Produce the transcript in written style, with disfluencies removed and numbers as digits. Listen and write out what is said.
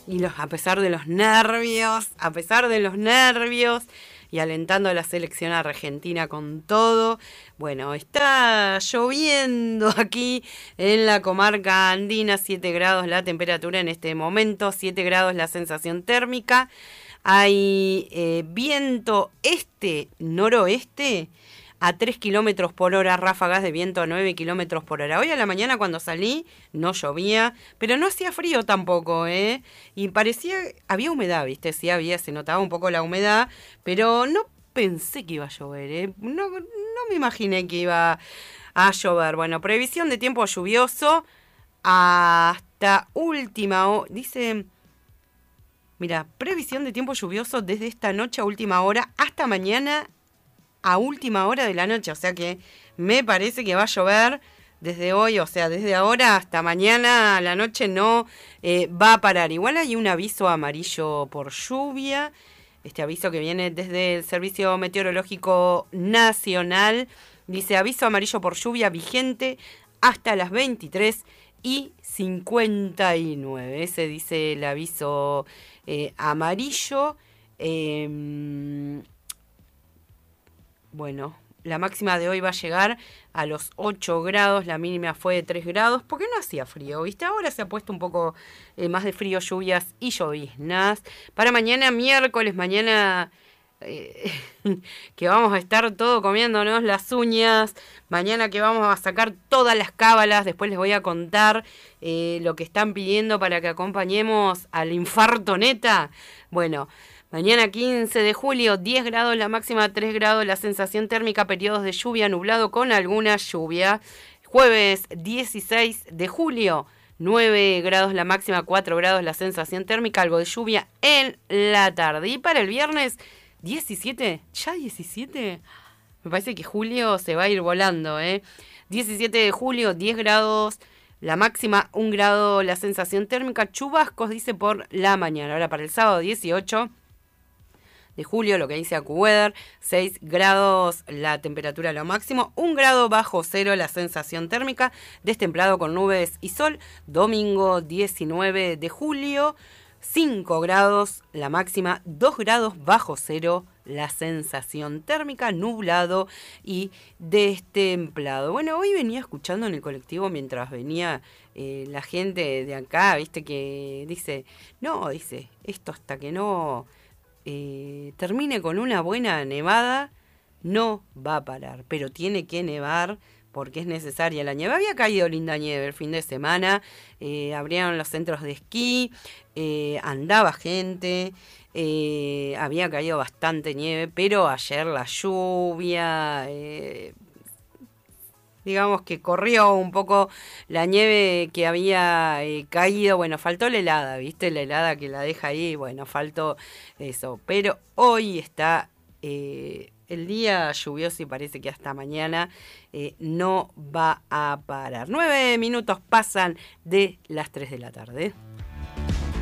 Y a pesar de los nervios, y alentando a la selección argentina con todo. Bueno, está lloviendo aquí en la comarca andina, 7 grados la temperatura en este momento, 7 grados la sensación térmica. Hay viento este-noroeste a 3 kilómetros por hora, ráfagas de viento a 9 kilómetros por hora. Hoy a la mañana cuando salí no llovía, pero no hacía frío tampoco, ¿eh? Y había humedad, ¿viste? Sí se notaba un poco la humedad, pero no pensé que iba a llover, ¿eh? No me imaginé que iba a llover. Bueno, previsión de tiempo lluvioso hasta última hora. Dice, mira, previsión de tiempo lluvioso desde esta noche a última hora hasta mañana a última hora de la noche, o sea que me parece que va a llover desde hoy, o sea, desde ahora hasta mañana a la noche no va a parar. Igual hay un aviso amarillo por lluvia, este aviso que viene desde el Servicio Meteorológico Nacional, dice aviso amarillo por lluvia vigente hasta las 23:59. Ese dice el aviso amarillo. Bueno, la máxima de hoy va a llegar a los 8 grados, la mínima fue de 3 grados, porque no hacía frío, ¿viste? Ahora se ha puesto un poco más de frío, lluvias y lloviznas. Para mañana, miércoles, mañana que vamos a estar todo comiéndonos las uñas, mañana que vamos a sacar todas las cábalas, después les voy a contar lo que están pidiendo para que acompañemos al infarto neta. Bueno, mañana 15 de julio, 10 grados la máxima, 3 grados la sensación térmica, periodos de lluvia, nublado con alguna lluvia. Jueves 16 de julio, 9 grados la máxima, 4 grados la sensación térmica, algo de lluvia en la tarde. Y para el viernes 17, ¿ya 17? Me parece que julio se va a ir volando, ¿eh? 17 de julio, 10 grados la máxima, 1 grado la sensación térmica, chubascos dice por la mañana. Ahora para el sábado 18 de julio, lo que dice AccuWeather, 6 grados la temperatura lo máximo, 1 grado bajo cero la sensación térmica, destemplado con nubes y sol. Domingo 19 de julio, 5 grados la máxima, 2 grados bajo cero la sensación térmica, nublado y destemplado. Bueno, hoy venía escuchando en el colectivo mientras venía la gente de acá, viste que dice, esto hasta que no termine con una buena nevada, no va a parar, pero tiene que nevar porque es necesaria la nieve. Había caído linda nieve el fin de semana, abrieron los centros de esquí, andaba gente, había caído bastante nieve, pero ayer la lluvia, digamos que corrió un poco la nieve que había caído. Bueno, faltó la helada, ¿viste? La helada que la deja ahí, bueno, faltó eso. Pero hoy está el día lluvioso y parece que hasta mañana no va a parar. 9 minutos pasan de las 3 de la tarde.